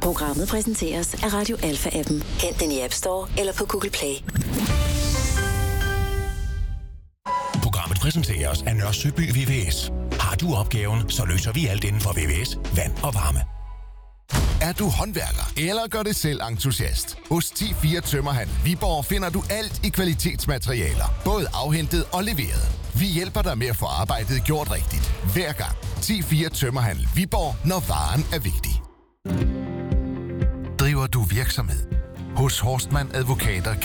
Programmet præsenteres af Radio Alpha-appen. Hent den i App Store eller på Google Play. Programmet præsenteres af Nørre Søby VVS. Har du opgaven, så løser vi alt inden for VVS, vand og varme. Er du håndværker eller gør det selv entusiast? Hos 10-4 Tømmerhandel Viborg finder du alt i kvalitetsmaterialer, både afhentet og leveret. Vi hjælper dig med at få arbejdet gjort rigtigt. Hver gang. 10-4 Tømmerhandel Viborg, når varen er vigtig. Driver du virksomhed? Hos Horstmann Advokater